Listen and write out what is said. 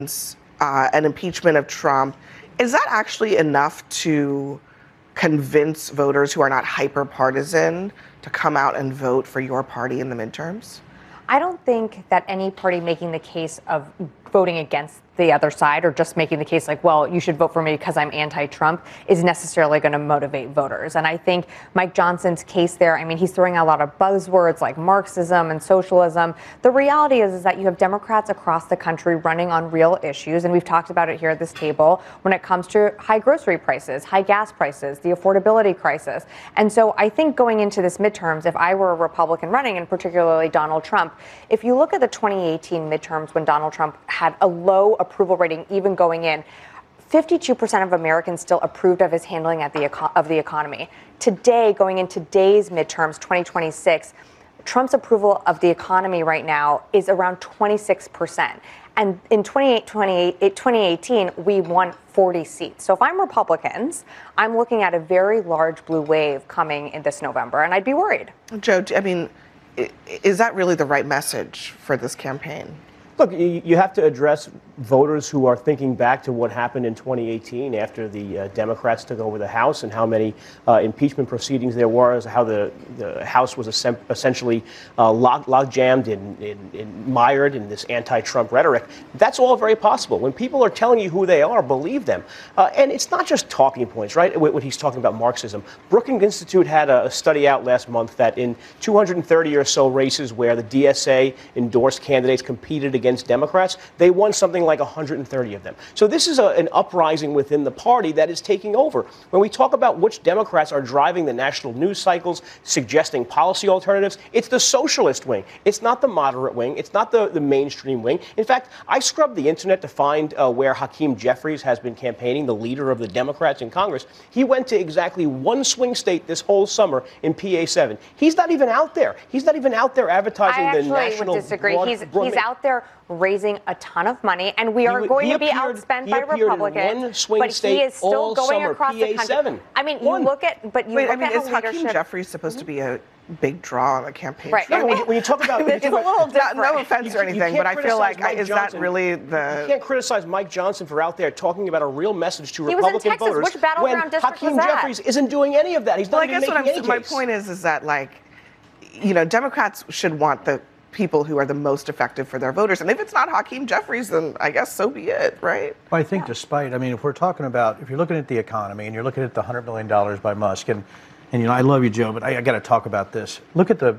an impeachment of Trump, is that actually enough to convince voters who are not hyper partisan to come out and vote for your party in the midterms? I don't think that any party making the case of voting against the other side or just making the case like, well, you should vote for me because I'm anti-Trump is necessarily going to motivate voters. And I think Mike Johnson's case there, I mean, he's throwing out a lot of buzzwords like Marxism and socialism. The reality is that you have Democrats across the country running on real issues. And we've talked about it here at this table when it comes to high grocery prices, high gas prices, the affordability crisis. And so I think going into this midterms, if I were a Republican running, and particularly Donald Trump, if you look at the 2018 midterms when Donald Trump had a low approval rating even going in, 52% of Americans still approved of his handling of the economy. Today, going into today's midterms, 2026, Trump's approval of the economy right now is around 26%. And in 2018, we won 40 seats. So if I'm Republicans, I'm looking at a very large blue wave coming in this November, and I'd be worried. Joe, I mean, is that really the right message for this campaign? Look, you have to address voters who are thinking back to what happened in 2018 after the Democrats took over the House and how many impeachment proceedings there was, how the House was essentially log-jammed and mired in this anti-Trump rhetoric. That's all very possible. When people are telling you who they are, believe them. And it's not just talking points, right? When he's talking about Marxism. Brookings Institute had a study out last month that in 230 or so races where the DSA endorsed candidates competed against Democrats, they won something like 130 of them. So this is an uprising within the party that is taking over. When we talk about which Democrats are driving the national news cycles, suggesting policy alternatives, it's the socialist wing. It's not the moderate wing. It's not the mainstream wing. In fact, I scrubbed the internet to find where Hakeem Jeffries has been campaigning, the leader of the Democrats in Congress. He went to exactly one swing state this whole summer in PA7. He's not even out there. He's not even out there advertising the national. I actually would disagree. He's out there raising a ton of money, and we are going to be outspent by Republicans. But he is still going across the country. I mean, you look at, but you look at how is Hakeem Jeffries supposed to be a big draw on the campaign? Right. No, when you talk about, it's a little different. No offense or anything, but I feel like is that really the? You can't criticize Mike Johnson for out there talking about a real message to Republican voters. He was in Texas. Which battleground district Hakeem was that? Jeffries isn't doing any of that. He's not even making any case. My point is that Democrats should want the people who are the most effective for their voters. And if it's not Hakeem Jeffries, then I guess so be it, right? Well, I think if we're talking about, if you're looking at the economy and you're looking at the $100 million by Musk, and I love you, Joe, but I got to talk about this. Look at the